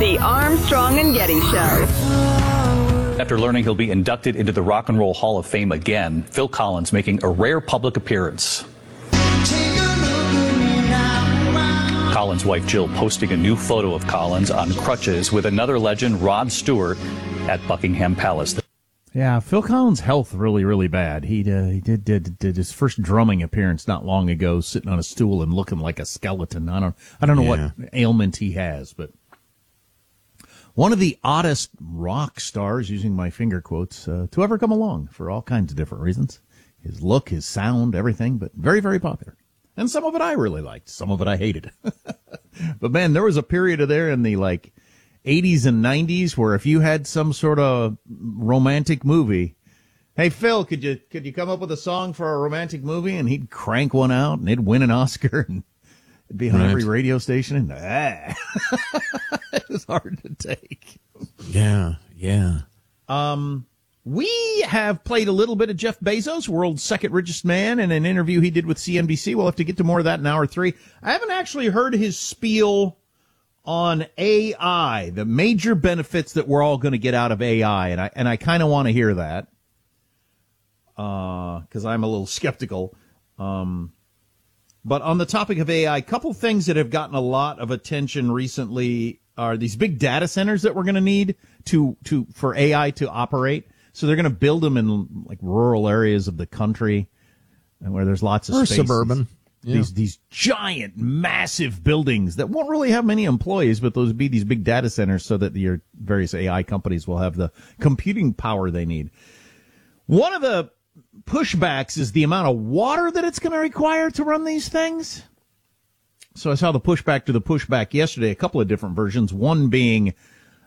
The Armstrong and Getty Show. After learning he'll be inducted into the Rock and Roll Hall of Fame again, Phil Collins making a rare public appearance. Collins' wife Jill posting a new photo of Collins on crutches with another legend, Rod Stewart, at Buckingham Palace. Yeah, Phil Collins' health really, really bad. He did his first drumming appearance not long ago, sitting on a stool and looking like a skeleton. I don't know what ailment he has, but one of the oddest rock stars, using my finger quotes, to ever come along for all kinds of different reasons. His look, his sound, everything, but very, very popular. And some of it I really liked. Some of it I hated. But man, there was a period of there in the 80s and 90s where if you had some sort of romantic movie, hey Phil, could you come up with a song for a romantic movie? And he'd crank one out and it'd win an Oscar and it'd be on every radio station. And it was hard to take. Yeah. We have played a little bit of Jeff Bezos, world's second richest man, in an interview he did with CNBC. We'll have to get to more of that in hour 3. I haven't actually heard his spiel on AI, the major benefits that we're all going to get out of AI, and I kind of want to hear that because I'm a little skeptical. But on the topic of AI, a couple things that have gotten a lot of attention recently are these big data centers that we're going to need for AI to operate. So they're going to build them in rural areas of the country where there's lots of space. Or suburban. Yeah. These giant, massive buildings that won't really have many employees, but those would be these big data centers so that your various AI companies will have the computing power they need. One of the pushbacks is the amount of water that it's going to require to run these things. So I saw the pushback to the pushback yesterday, a couple of different versions, one being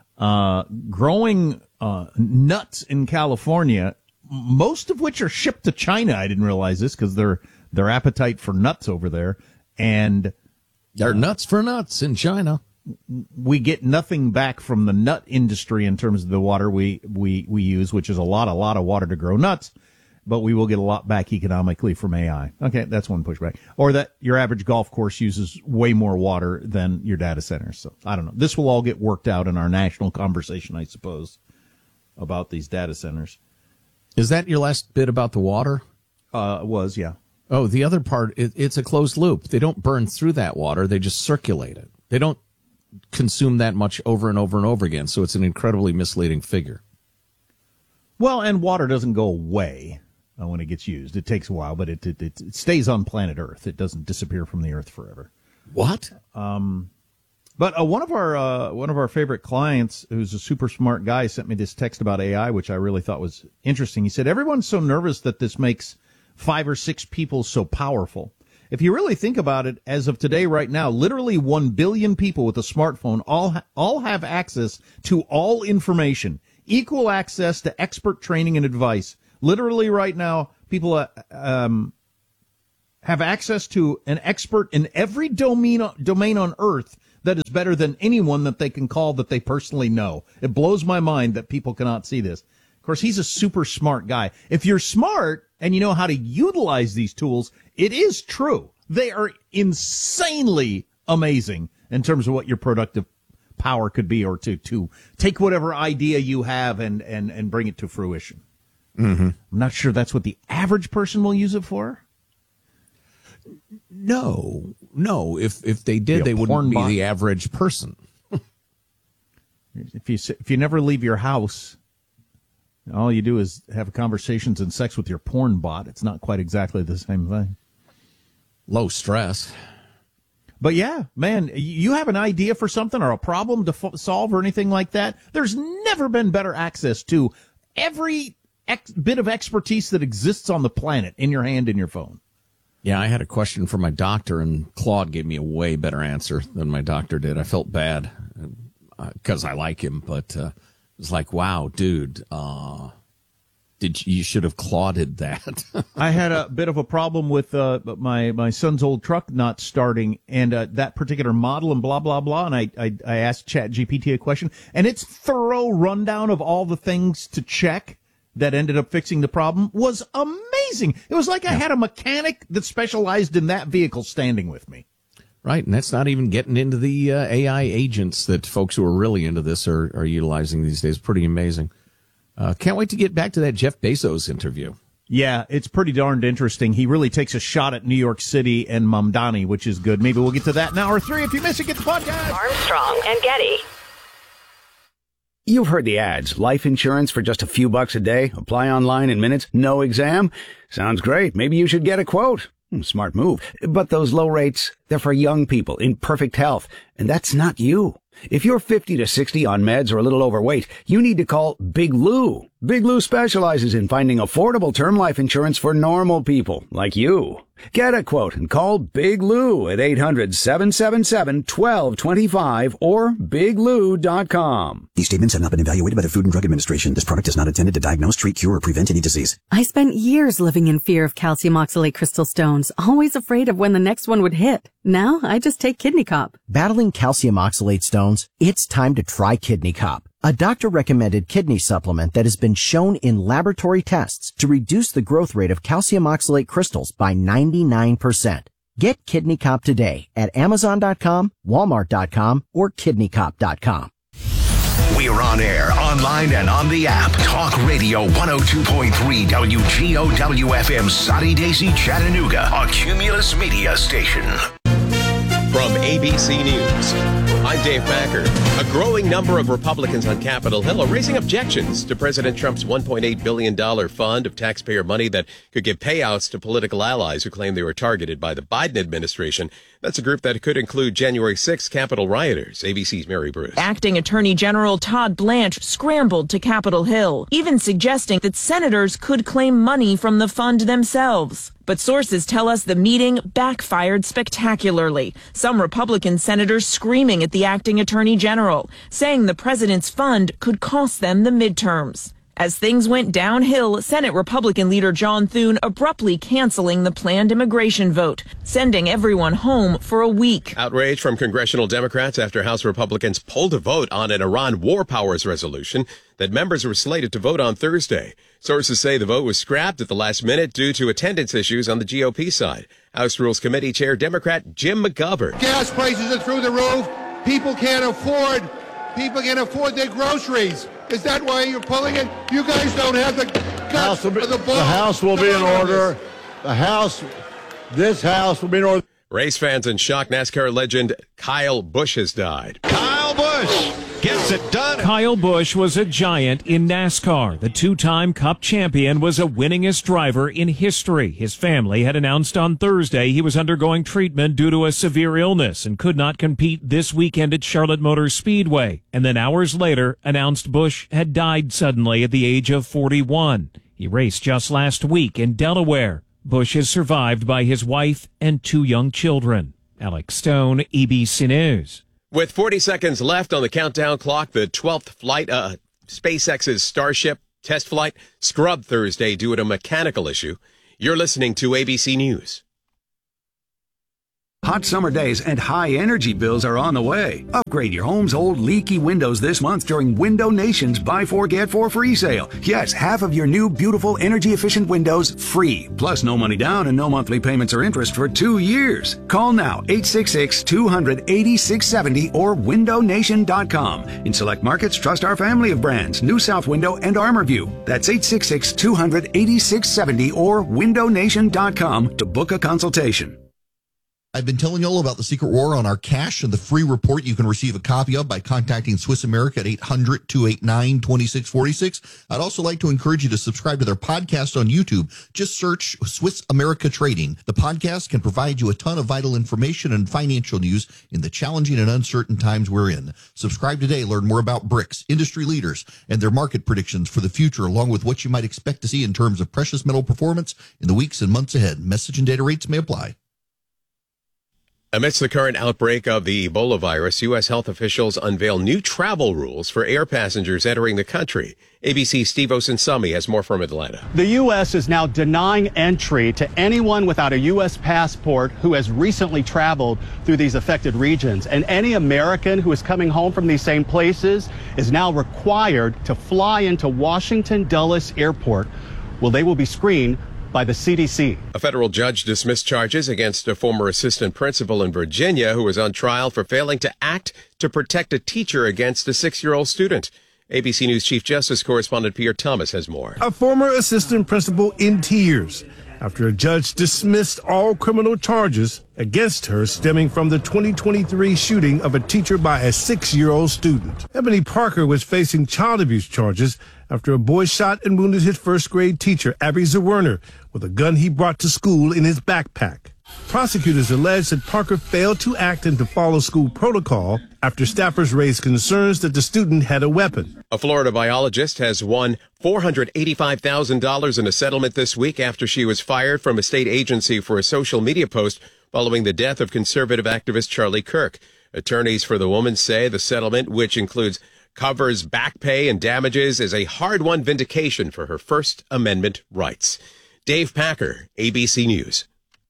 growing nuts in California, most of which are shipped to China. I didn't realize this because their appetite for nuts over there, and they're nuts for nuts in China. We get nothing back from the nut industry in terms of the water we use, which is a lot of water to grow nuts, but we will get a lot back economically from AI. Okay, that's one pushback. Or that your average golf course uses way more water than your data centers. So I don't know. This will all get worked out in our national conversation, I suppose, about these data centers. Is that your last bit about the water? It was, yeah. Oh, the other part, it's a closed loop. They don't burn through that water. They just circulate it. They don't consume that much over and over and over again. So it's an incredibly misleading figure. Well, and water doesn't go away when it gets used. It takes a while, but it stays on planet Earth. It doesn't disappear from the Earth forever. What? But one of our favorite clients, who's a super smart guy, sent me this text about AI, which I really thought was interesting. He said, everyone's so nervous that this makes 5 or 6 people so powerful. If you really think about it, as of today, right now, literally 1 billion people with a smartphone all have access to all information, equal access to expert training and advice. Literally right now, people have access to an expert in every domain on Earth that is better than anyone that they can call that they personally know. It blows my mind that people cannot see this. Of course, he's a super smart guy. If you're smart and you know how to utilize these tools, it is true. They are insanely amazing in terms of what your productive power could be, or to take whatever idea you have and bring it to fruition. Mm-hmm. I'm not sure that's what the average person will use it for. No. If they did, they wouldn't be the average person. If you never leave your house, all you do is have conversations and sex with your porn bot. It's not quite exactly the same thing. Low stress. But yeah, man, you have an idea for something or a problem to solve or anything like that. There's never been better access to every bit of expertise that exists on the planet in your hand, in your phone. Yeah, I had a question for my doctor, and Claude gave me a way better answer than my doctor did. I felt bad because I like him, but it was like, wow, dude, you should have Clauded that. I had a bit of a problem with my son's old truck not starting, and that particular model and blah, blah, blah, and I asked ChatGPT a question, and its thorough rundown of all the things to check that ended up fixing the problem was amazing. It was like I had a mechanic that specialized in that vehicle standing with me. Right, and that's not even getting into the AI agents that folks who are really into this are utilizing these days. Pretty amazing. Can't wait to get back to that Jeff Bezos interview. Yeah, it's pretty darned interesting. He really takes a shot at New York City and Mamdani, which is good. Maybe we'll get to that in hour 3. If you miss it, get the podcast. Armstrong and Getty. You've heard the ads. Life insurance for just a few bucks a day. Apply online in minutes. No exam. Sounds great. Maybe you should get a quote. Smart move. But those low rates, they're for young people in perfect health. And that's not you. If you're 50 to 60 on meds or a little overweight, you need to call Big Lou. Big Lou specializes in finding affordable term life insurance for normal people like you. Get a quote and call Big Lou at 800-777-1225 or biglou.com. These statements have not been evaluated by the Food and Drug Administration. This product is not intended to diagnose, treat, cure, or prevent any disease. I spent years living in fear of calcium oxalate crystal stones, always afraid of when the next one would hit. Now I just take Kidney Cop. Battling calcium oxalate stones? It's time to try Kidney Cop, a doctor-recommended kidney supplement that has been shown in laboratory tests to reduce the growth rate of calcium oxalate crystals by 99%. Get Kidney Cop today at Amazon.com, Walmart.com, or KidneyCop.com. We're on air, online, and on the app. Talk Radio 102.3 WGOW-FM, Soddy Daisy, Chattanooga, a Cumulus Media station. From ABC News, I'm Dave Packer. A growing number of Republicans on Capitol Hill are raising objections to President Trump's $1.8 billion fund of taxpayer money that could give payouts to political allies who claim they were targeted by the Biden administration. That's a group that could include January 6 Capitol rioters. ABC's Mary Bruce. Acting Attorney General Todd Blanche scrambled to Capitol Hill, even suggesting that senators could claim money from the fund themselves. But sources tell us the meeting backfired spectacularly. Some Republican senators screaming at the acting attorney general, saying the president's fund could cost them the midterms. As things went downhill, Senate Republican leader John Thune abruptly canceling the planned immigration vote, sending everyone home for a week. Outrage from congressional Democrats after House Republicans pulled a vote on an Iran war powers resolution that members were slated to vote on Thursday. Sources say the vote was scrapped at the last minute due to attendance issues on the GOP side. House Rules Committee Chair Democrat Jim McGovern. Gas prices are through the roof. People can't afford their groceries. Is that why you're pulling it? You guys don't have the guts of the ball. The House will be in order. This House will be in order. Race fans in shock. NASCAR legend Kyle Busch has died. Kyle Busch gets it done. Kyle Busch was a giant in NASCAR. The two-time Cup champion was a winningest driver in history. His family had announced on Thursday he was undergoing treatment due to a severe illness and could not compete this weekend at Charlotte Motor Speedway. And then hours later announced Busch had died suddenly at the age of 41. He raced just last week in Delaware. Busch is survived by his wife and 2 young children. Alex Stone, ABC News. With 40 seconds left on the countdown clock, the 12th flight, SpaceX's Starship test flight, scrubbed Thursday due to a mechanical issue. You're listening to ABC News. Hot summer days and high energy bills are on the way. Upgrade your home's old leaky windows this month during Window Nation's Buy 4 Get 4 free sale. Yes, half of your new beautiful energy efficient windows free. Plus no money down and no monthly payments or interest for 2 years. Call now 866-200-8670 or windownation.com. In select markets, trust our family of brands, New South Window and ArmorView. That's 866-200-8670 or windownation.com to book a consultation. I've been telling you all about the secret war on our cash and the free report you can receive a copy of by contacting Swiss America at 800-289-2646. I'd also like to encourage you to subscribe to their podcast on YouTube. Just search Swiss America Trading. The podcast can provide you a ton of vital information and financial news in the challenging and uncertain times we're in. Subscribe today. Learn more about BRICS, industry leaders, and their market predictions for the future, along with what you might expect to see in terms of precious metal performance in the weeks and months ahead. Message and data rates may apply. Amidst the current outbreak of the Ebola virus, U.S. health officials unveil new travel rules for air passengers entering the country. ABC's Steve Osunsami has more from Atlanta. The U.S. is now denying entry to anyone without a U.S. passport who has recently traveled through these affected regions. And any American who is coming home from these same places is now required to fly into Washington Dulles Airport. Well, they will be screened by the CDC. A federal judge dismissed charges against a former assistant principal in Virginia who was on trial for failing to act to protect a teacher against a 6-year-old student. ABC News Chief Justice correspondent Pierre Thomas has more. A former assistant principal in tears after a judge dismissed all criminal charges against her stemming from the 2023 shooting of a teacher by a 6-year-old student. Ebony Parker was facing child abuse charges after a boy shot and wounded his first-grade teacher, Abby Zerwerner, with a gun he brought to school in his backpack. Prosecutors allege that Parker failed to act and to follow school protocol after staffers raised concerns that the student had a weapon. A Florida biologist has won $485,000 in a settlement this week after she was fired from a state agency for a social media post following the death of conservative activist Charlie Kirk. Attorneys for the woman say the settlement, which covers back pay and damages, is a hard-won vindication for her First Amendment rights. Dave Packer, ABC News.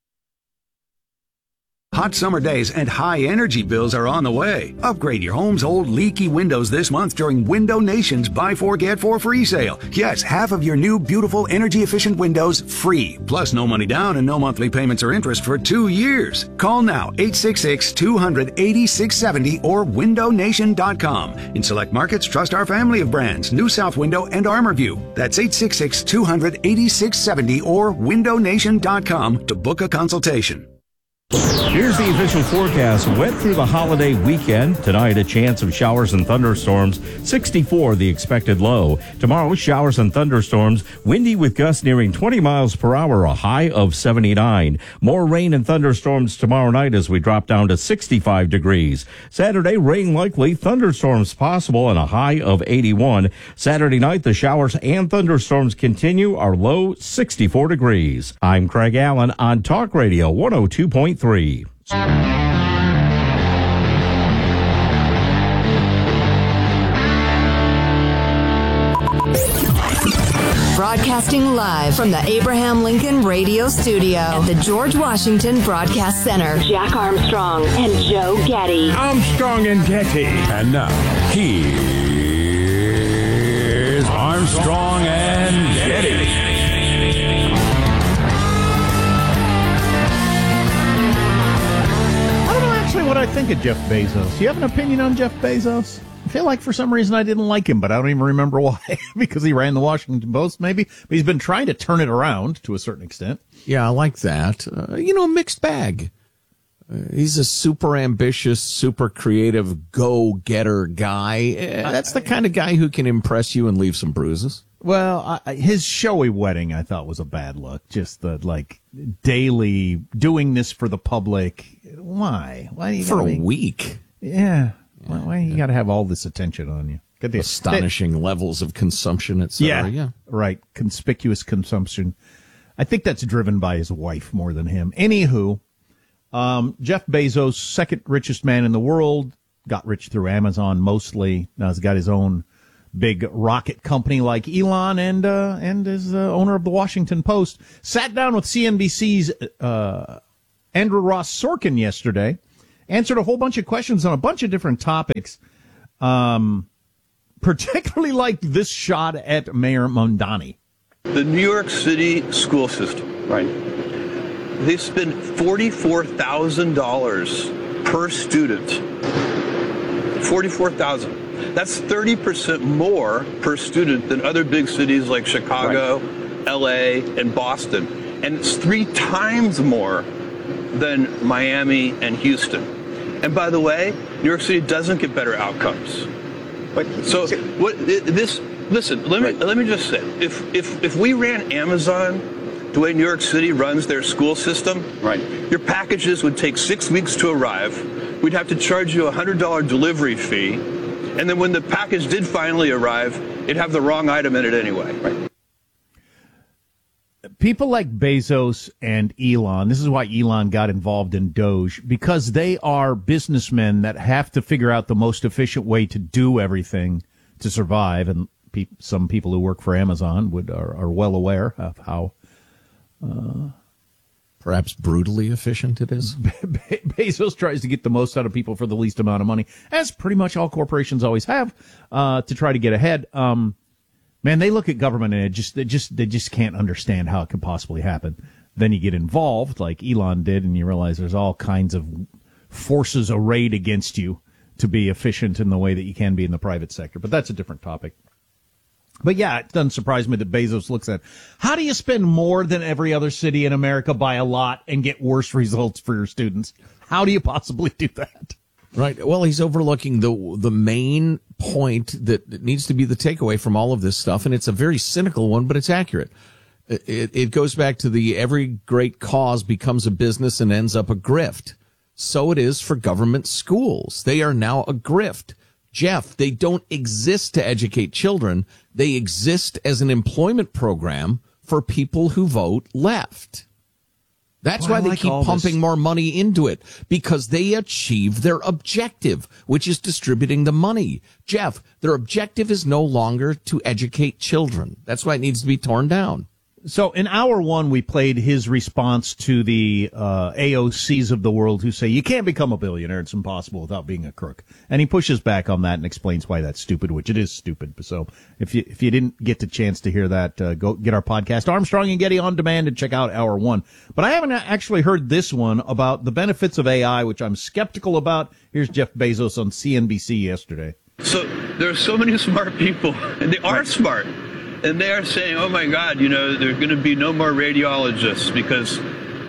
Hot summer days and high energy bills are on the way. Upgrade your home's old leaky windows this month during Window Nation's Buy 4 Get 4 free sale. Yes, half of your new beautiful energy efficient windows free. Plus no money down and no monthly payments or interest for 2 years. Call now 866-200-8670 or windownation.com. In select markets, trust our family of brands, New South Window and ArmorView. That's 866-200-8670 or windownation.com to book a consultation. Here's the official forecast. Wet through the holiday weekend. Tonight, a chance of showers and thunderstorms. 64, the expected low. Tomorrow, showers and thunderstorms. Windy with gusts nearing 20 miles per hour, a high of 79. More rain and thunderstorms tomorrow night as we drop down to 65 degrees. Saturday, rain likely, thunderstorms possible, and a high of 81. Saturday night, the showers and thunderstorms continue, our low 64 degrees. I'm Craig Allen on Talk Radio 102.3. Broadcasting live from the Abraham Lincoln Radio Studio at the George Washington Broadcast Center. Jack Armstrong and Joe Getty. Armstrong and Getty. And now, here's Armstrong and Getty. What I think of Jeff Bezos. You have an opinion on Jeff Bezos? I feel like for some reason I didn't like him, but I don't even remember why. Because he ran the Washington Post, maybe. But he's been trying to turn it around to a certain extent. Yeah, I like that. Mixed bag. He's a super ambitious, super creative, go-getter guy. That's the kind of guy who can impress you and leave some bruises. Well, his showy wedding, I thought, was a bad look. Just the, daily doing this for the public. Why? Why do you for a week? Yeah. Why you got to have all this attention on you? Astonishing levels of consumption, etc. Yeah, right. Conspicuous consumption. I think that's driven by his wife more than him. Anywho, Jeff Bezos, second richest man in the world, got rich through Amazon mostly. Now he's got his own big rocket company like Elon and is owner of the Washington Post. Sat down with CNBC's Andrew Ross Sorkin yesterday, answered a whole bunch of questions on a bunch of different topics, particularly like this shot at Mayor Mondani. The New York City school system, right? They spend $44,000 per student. $44,000. That's 30% more per student than other big cities like Chicago, LA, and Boston. And it's 3 times more than Miami and Houston. And by the way, New York City doesn't get better outcomes. Listen, let me just say, if we ran Amazon the way New York City runs their school system, your packages would take 6 weeks to arrive. We'd have to charge you a $100 delivery fee. And then when the package did finally arrive, it'd have the wrong item in it anyway. People like Bezos and Elon, this is why Elon got involved in Doge, because they are businessmen that have to figure out the most efficient way to do everything to survive. And some people who work for Amazon are well aware of how perhaps brutally efficient it is. Bezos tries to get the most out of people for the least amount of money, as pretty much all corporations always have, to try to get ahead. Man, they look at government and they just can't understand how it could possibly happen. Then you get involved, like Elon did, and you realize there's all kinds of forces arrayed against you to be efficient in the way that you can be in the private sector. But that's a different topic. But yeah, it doesn't surprise me that Bezos looks at how do you spend more than every other city in America by a lot and get worse results for your students? How do you possibly do that? Right. Well, he's overlooking the main point that needs to be the takeaway from all of this stuff, and it's a very cynical one, but it's accurate. It goes back to the every great cause becomes a business and ends up a grift. So it is for government schools. They are now a grift. Jeff, they don't exist to educate children. They exist as an employment program for people who vote left. That's why they keep pumping more money into it, because they achieve their objective, which is distributing the money. Jeff, their objective is no longer to educate children. That's why it needs to be torn down. So in hour one, we played his response to the AOCs of the world who say you can't become a billionaire. It's impossible without being a crook. And he pushes back on that and explains why that's stupid, which it is stupid. So if you didn't get the chance to hear that, go get our podcast, Armstrong and Getty on demand, and check out hour one. But I haven't actually heard this one about the benefits of AI, which I'm skeptical about. Here's Jeff Bezos on CNBC yesterday. So there are so many smart people, and they are smart. And they are saying, oh, my God, there's going to be no more radiologists because,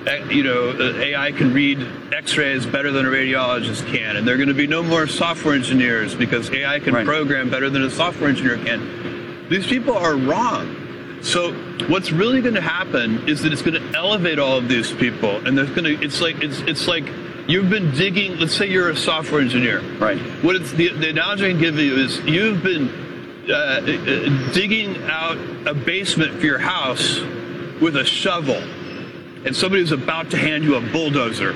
AI can read x-rays better than a radiologist can. And there are going to be no more software engineers because AI can program better than a software engineer can. These people are wrong. So what's really going to happen is that it's going to elevate all of these people. And there's going to, it's like you've been digging, let's say you're a software engineer. Right. The analogy I can give you is you've been digging out a basement for your house with a shovel, and somebody's about to hand you a bulldozer.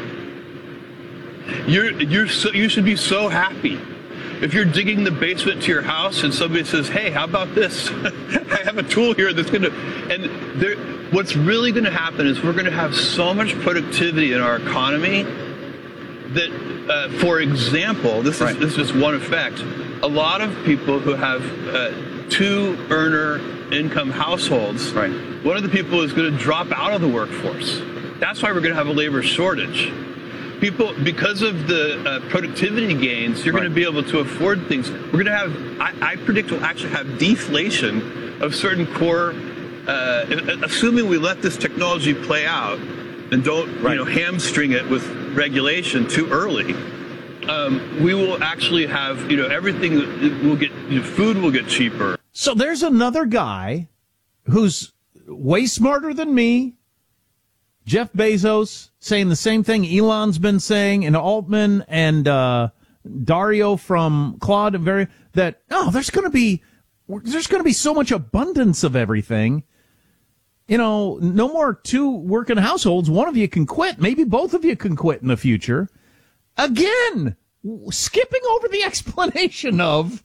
You should be so happy if you're digging the basement to your house and somebody says, "Hey, how about this? I have a tool here that's going to." And what's really going to happen is we're going to have so much productivity in our economy that, for example, this is just one effect. A lot of people who have two-earner income households, one of the people is going to drop out of the workforce. That's why we're going to have a labor shortage. People, because of the productivity gains, you're going to be able to afford things. We're going to have, I predict we'll actually have deflation of certain core, assuming we let this technology play out and don't hamstring it with regulation too early. We will actually have, everything will get, food will get cheaper. So there's another guy who's way smarter than me, Jeff Bezos, saying the same thing Elon's been saying, and Altman and Dario from Claude, there's going to be so much abundance of everything. No more two working households. One of you can quit. Maybe both of you can quit in the future. Again, skipping over the explanation of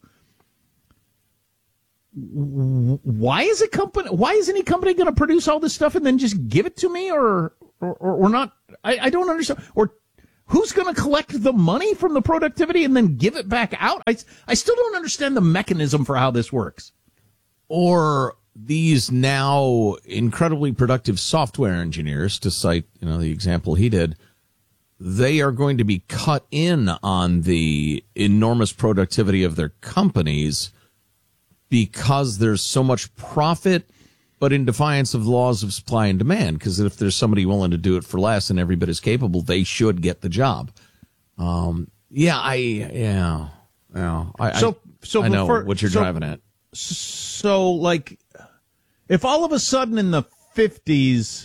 why is any company going to produce all this stuff and then just give it to me or not? I don't understand. Or who's going to collect the money from the productivity and then give it back out? I still don't understand the mechanism for how this works. Or these now incredibly productive software engineers, to cite, the example he did, they are going to be cut in on the enormous productivity of their companies because there's so much profit, but in defiance of the laws of supply and demand. Because if there's somebody willing to do it for less and every bit as capable, they should get the job. I know what you're driving at. So, like, if all of a sudden in the 50s,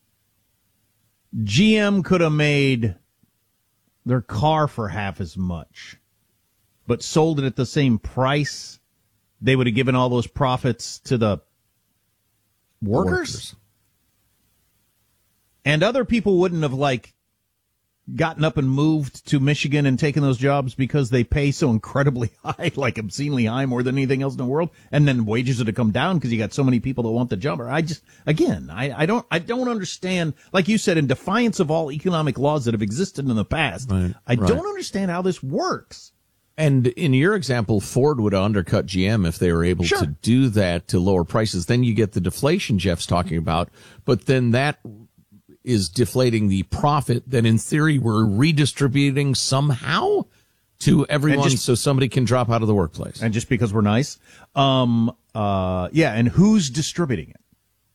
GM could have made their car for half as much, but sold it at the same price, they would have given all those profits to the workers. And other people wouldn't have, gotten up and moved to Michigan and taken those jobs because they pay so incredibly high, obscenely high, more than anything else in the world. And then wages would have come down because you got so many people that want the job. I don't understand, like you said, in defiance of all economic laws that have existed in the past. I don't understand how this works. And in your example, Ford would undercut GM if they were able to do that to lower prices. Then you get the deflation Jeff's talking about, but then that is deflating the profit that in theory we're redistributing somehow to everyone so somebody can drop out of the workplace. And just because we're nice. And who's distributing it?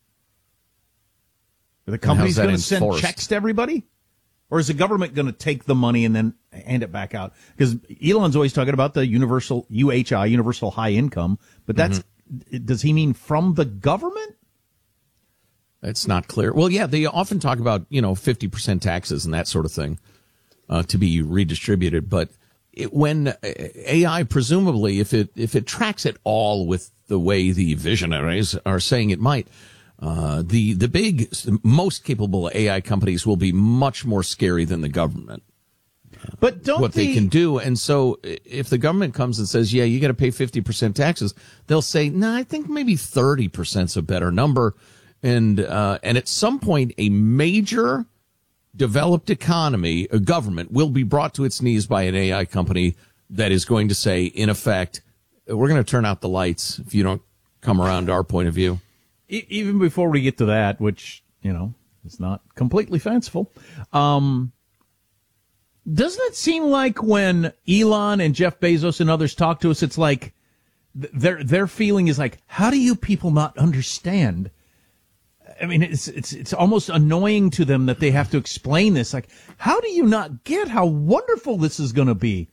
Are the company's going to send checks to everybody? Or is the government going to take the money and then hand it back out? Because Elon's always talking about the universal UHI, universal high income, but that's does he mean from the government? It's not clear. Well, yeah, they often talk about 50% taxes and that sort of thing to be redistributed. But when AI, presumably, if it tracks it all with the way the visionaries are saying it might. The big, most capable AI companies will be much more scary than the government. But don't they can do. And so if the government comes and says, yeah, you got to pay 50% taxes, they'll say, no, I think maybe 30% is a better number. And at some point, a major developed economy, a government, will be brought to its knees by an AI company that is going to say, in effect, we're going to turn out the lights if you don't come around to our point of view. Even before we get to that, which, is not completely fanciful, doesn't it seem like when Elon and Jeff Bezos and others talk to us, it's like their feeling is like, how do you people not understand? I mean, it's almost annoying to them that they have to explain this. Like, how do you not get how wonderful this is going to be?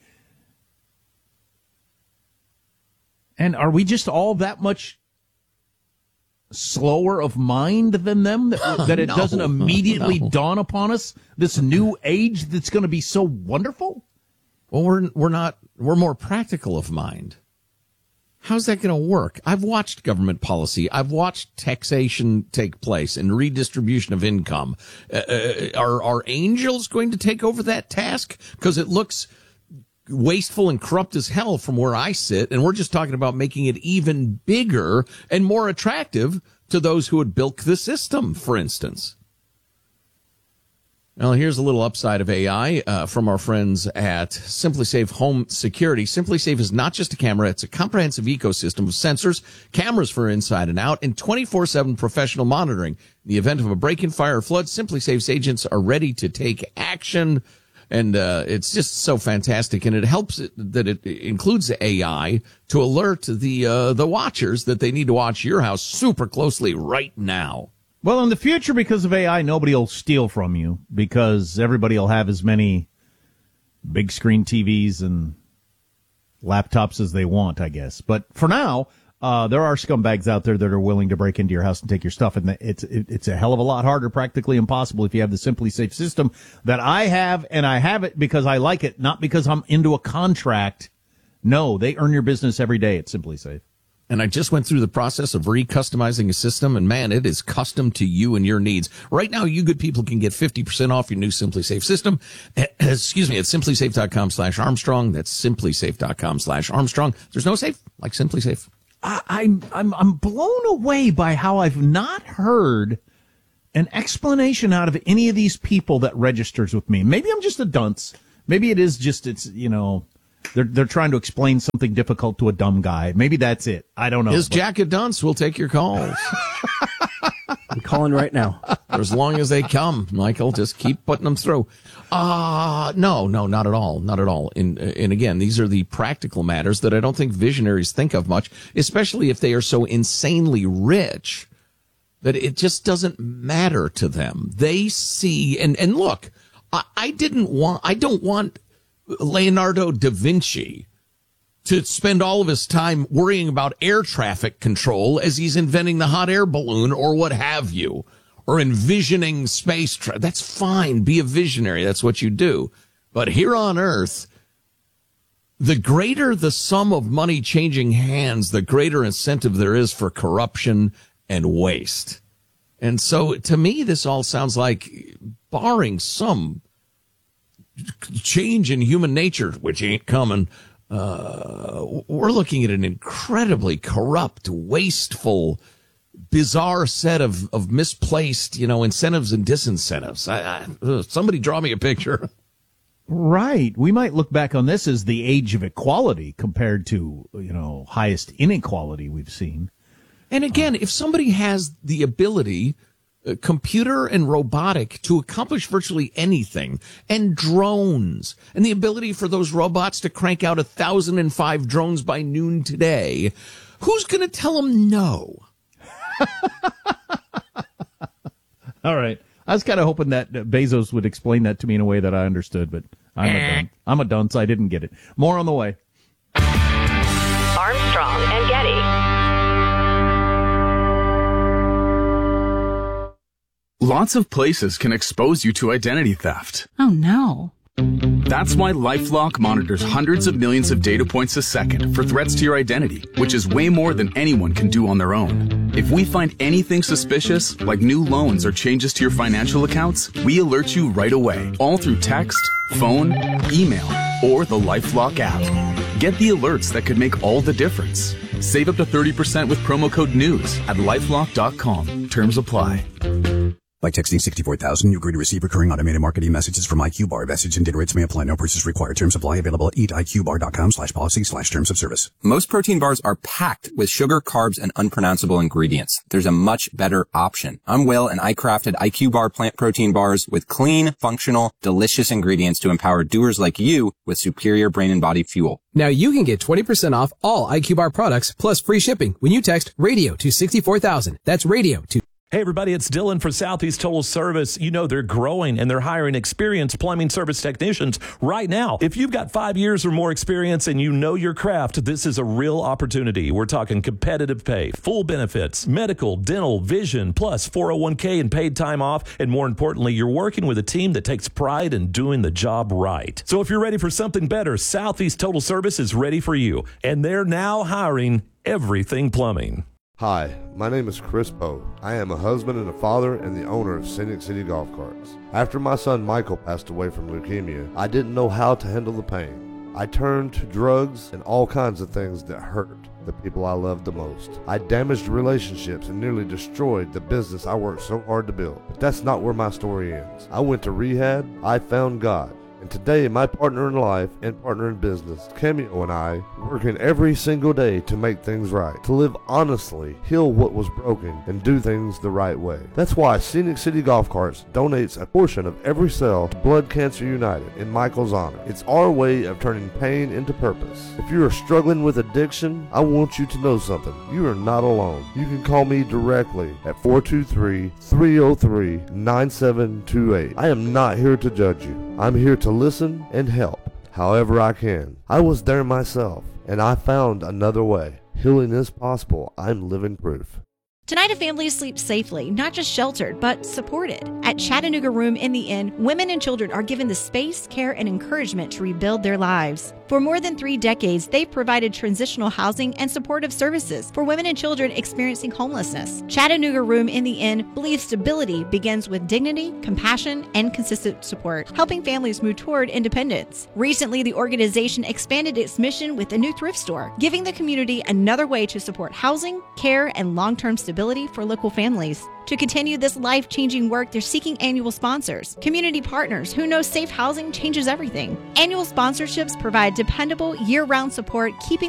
And are we just all that much slower of mind than them that it doesn't immediately dawn upon us this new age that's going to be so wonderful? Well, we're more practical of mind. How's that going to work? I've watched government policy. I've watched taxation take place and redistribution of income. Are angels going to take over that task? Because it looks wasteful and corrupt as hell from where I sit, and we're just talking about making it even bigger and more attractive to those who would bilk the system, for instance. Well, here's a little upside of AI from our friends at SimpliSafe Home Security. SimpliSafe is not just a camera, it's a comprehensive ecosystem of sensors, cameras for inside and out, and 24/7 professional monitoring. In the event of a break-in, fire, or flood, SimpliSafe's agents are ready to take action. And it's just so fantastic, and it helps that it includes AI to alert the watchers that they need to watch your house super closely right now. Well, in the future, because of AI, nobody will steal from you because everybody will have as many big screen TVs and laptops as they want, I guess. But for now, there are scumbags out there that are willing to break into your house and take your stuff, and it's a hell of a lot harder, practically impossible, if you have the SimpliSafe system that I have, and I have it because I like it, not because I'm into a contract. No, they earn your business every day at SimpliSafe. And I just went through the process of re-customizing a system, and man, it is custom to you and your needs. Right now, you good people can get 50% off your new SimpliSafe system. Excuse me, at SimpliSafe.com/Armstrong. That's SimpliSafe.com/Armstrong. There's no safe like SimpliSafe. I'm blown away by how I've not heard an explanation out of any of these people that registers with me. Maybe I'm just a dunce. Maybe it is just, they're trying to explain something difficult to a dumb guy. Maybe that's it. I don't know. Is Jack a dunce? We'll take your calls. I'm calling right now. For as long as they come, Michael, just keep putting them through. No, not at all. Not at all. And again, these are the practical matters that I don't think visionaries think of much, especially if they are so insanely rich that it just doesn't matter to them. They see, and look, I don't want Leonardo da Vinci to spend all of his time worrying about air traffic control as he's inventing the hot air balloon or what have you, or envisioning space. That's fine. Be a visionary. That's what you do. But here on Earth, the greater the sum of money changing hands, the greater incentive there is for corruption and waste. And so to me, this all sounds like, barring some change in human nature, which ain't coming, we're looking at an incredibly corrupt, wasteful, bizarre set of misplaced, incentives and disincentives. Somebody draw me a picture. Right. We might look back on this as the age of equality compared to, highest inequality we've seen. And again, if somebody has the ability, computer and robotic, to accomplish virtually anything, and drones, and the ability for those robots to crank out 1,005 drones by noon today, who's going to tell them no? All right. I was kind of hoping that Bezos would explain that to me in a way that I understood, but I'm a dunce. I didn't get it. More on the way. Armstrong and Getty. Lots of places can expose you to identity theft. Oh, no. That's why LifeLock monitors hundreds of millions of data points a second for threats to your identity, which is way more than anyone can do on their own. If we find anything suspicious, like new loans or changes to your financial accounts, we alert you right away, all through text, phone, email, or the LifeLock app. Get the alerts that could make all the difference. Save up to 30% with promo code NEWS at LifeLock.com. Terms apply. By texting 64,000, you agree to receive recurring automated marketing messages from IQ Bar. Message and data rates may apply. No purchase required. Terms apply. Available at eatiqbar.com/policy/terms of service. Most protein bars are packed with sugar, carbs, and unpronounceable ingredients. There's a much better option. I'm Will, and I crafted IQ Bar plant protein bars with clean, functional, delicious ingredients to empower doers like you with superior brain and body fuel. Now you can get 20% off all IQ Bar products plus free shipping when you text radio to 64,000. That's radio to... Hey, everybody, it's Dylan for Southeast Total Service. You know, they're growing and they're hiring experienced plumbing service technicians right now. If you've got 5 years or more experience and you know your craft, this is a real opportunity. We're talking competitive pay, full benefits, medical, dental, vision, plus 401k and paid time off. And more importantly, you're working with a team that takes pride in doing the job right. So if you're ready for something better, Southeast Total Service is ready for you. And they're now hiring everything plumbing. Hi, my name is Chris Poe. I am a husband and a father and the owner of Scenic City Golf Carts. After my son Michael passed away from leukemia, I didn't know how to handle the pain. I turned to drugs and all kinds of things that hurt the people I loved the most. I damaged relationships and nearly destroyed the business I worked so hard to build. But that's not where my story ends. I went to rehab, I found God. And today, my partner in life and partner in business, Cameo, and I, working every single day to make things right, to live honestly, heal what was broken, and do things the right way. That's why Scenic City Golf Carts donates a portion of every sale to Blood Cancer United in Michael's honor. It's our way of turning pain into purpose. If you are struggling with addiction, I want you to know something. You are not alone. You can call me directly at 423-303-9728. I am not here to judge you. I'm here to listen and help however I can. I was there myself, and I found another way. Healing is possible. I'm living proof. Tonight, a family sleeps safely, not just sheltered, but supported. At Chattanooga Room in the Inn, women and children are given the space, care, and encouragement to rebuild their lives. For more than 3 decades, they've provided transitional housing and supportive services for women and children experiencing homelessness. Chattanooga Room in the Inn believes stability begins with dignity, compassion, and consistent support, helping families move toward independence. Recently, the organization expanded its mission with a new thrift store, giving the community another way to support housing, care, and long-term stability for local families. To continue this life-changing work, they're seeking annual sponsors, community partners who know safe housing changes everything. Annual sponsorships provide dependable, year-round support, keeping